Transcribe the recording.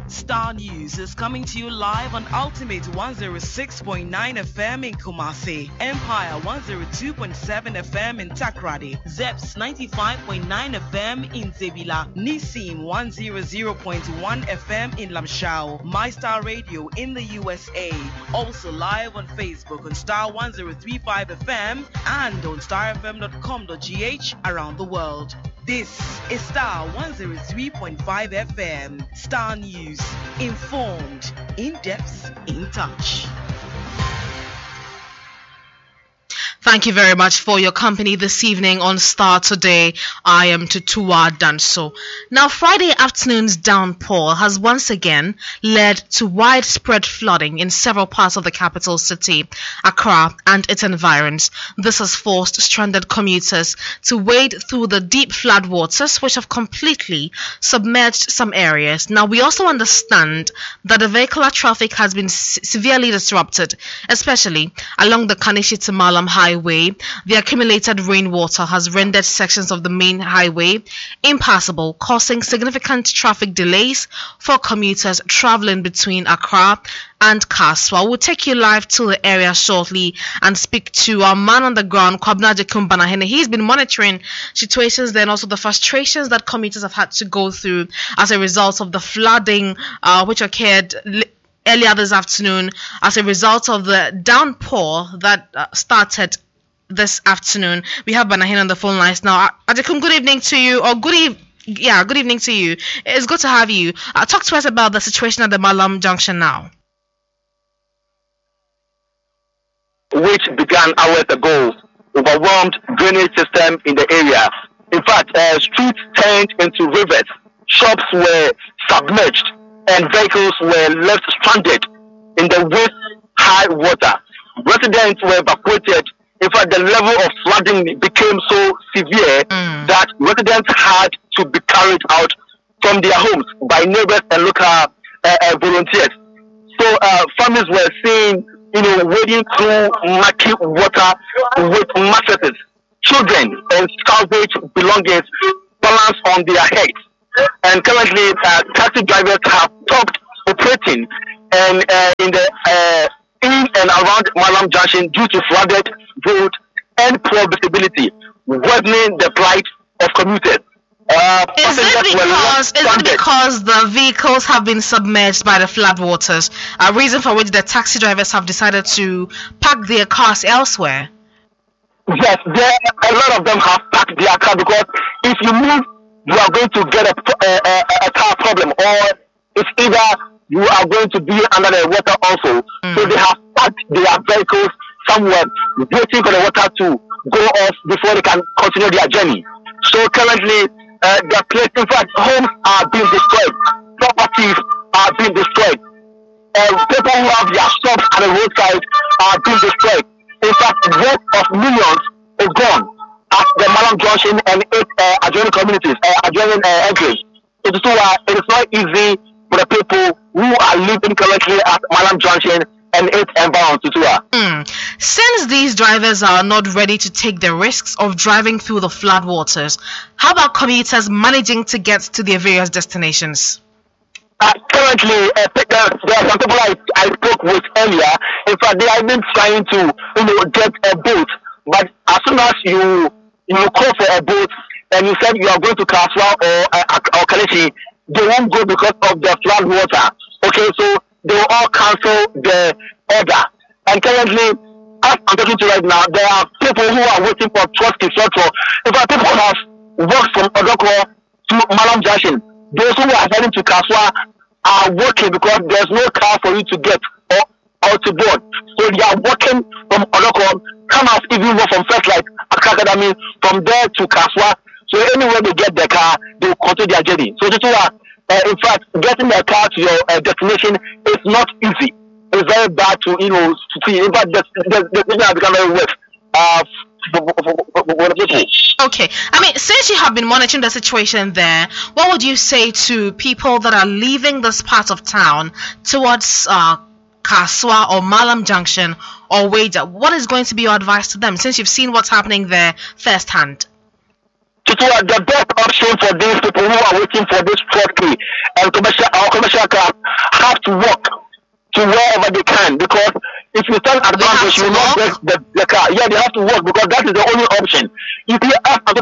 Star News is coming to you live on Ultimate 106.9 FM in Kumasi, Empire 102.7 FM in Takrady, Zeps 95.9 FM in Zebila, Nissim 100.1 FM in Lamshao, MyStar Radio in the USA, also live on Facebook on Star 1035 FM and on starfm.com.gh around the world. This is Star 103.5 FM. Star News. Informed, in depth, in touch. Thank you very much for your company this evening on Star Today. I am Tutua Danso. Now, Friday afternoon's downpour has once again led to widespread flooding in several parts of the capital city, Accra, and its environs. This has forced stranded commuters to wade through the deep floodwaters, which have completely submerged some areas. Now, we also understand that the vehicular traffic has been severely disrupted, especially along the Kanishi to Malam Highway. The accumulated rainwater has rendered sections of the main highway impassable, causing significant traffic delays for commuters traveling between Accra and Kaswa. We'll take you live to the area shortly and speak to our man on the ground, Kwabena Kumbanahene. He's been monitoring situations there and also the frustrations that commuters have had to go through as a result of the flooding which occurred earlier this afternoon as a result of the downpour that started this afternoon. We have Banahin on the phone lines now. Adekum, good evening to you, or good evening to you. It's good to have you. Talk to us about the situation at the Malam Junction now. Which began hours ago, overwhelmed drainage system in the area. In fact, streets turned into rivers, shops were submerged, and vehicles were left stranded in the waist-high water. Residents were evacuated. In fact, the level of flooding became so severe that residents had to be carried out from their homes by neighbors and local volunteers. So families were seen, wading through murky water with mattresses, children and salvage belongings balanced on their heads. And currently, taxi drivers have stopped operating and in and around Malam Junction due to flooded road and poor visibility, worsening the plight of commuters. Is it because the vehicles have been submerged by the floodwaters? A reason for which the taxi drivers have decided to park their cars elsewhere? Yes, a lot of them have parked their car because if you move, you are going to get a car problem, or it's either you are going to be under the water also. So they have parked their vehicles somewhere, waiting for the water to go off before they can continue their journey. So currently, the place, in fact, homes are being destroyed, properties are being destroyed, people who have their shops at the roadside are being destroyed. In fact, worth of millions is gone at the Malam Junction and its adjoining communities, adjoining areas. It is not easy for the people who are living currently at Malam Junction and its environment. Since these drivers are not ready to take the risks of driving through the floodwaters, how about commuters managing to get to their various destinations? Currently, there are some people I spoke with earlier. In fact, they have been trying to get a boat, but as soon as you call for a boat and you said you are going to Kaswa or Kalechi, they won't go because of the flood water. Okay, so they will all cancel the order. And currently, as I'm talking to you right now, there are people who are waiting for Trotsky Central. In fact, people have walked from Odoko to Malam Junction. Those who are heading to Kaswa are walking because there's no car for you to get or to board. So they are walking from Odoko, come out even more from First Light Academy, from there to Kaswa. So anywhere they get their car, they will continue their journey. So those who are, in fact, getting their car to your destination is not easy. It's very bad to see. In fact, the thing has become very worse for the people. Okay, I mean, since you have been monitoring the situation there, what would you say to people that are leaving this part of town towards Kaswa or Malam Junction or Waja? What is going to be your advice to them, since you've seen what's happening there firsthand? The best option for these people who are waiting for this truck and commercial car to walk to wherever they can, because if you stand at the campus, you will not get the car. Yeah, they have to walk because that is the only option. If you ask some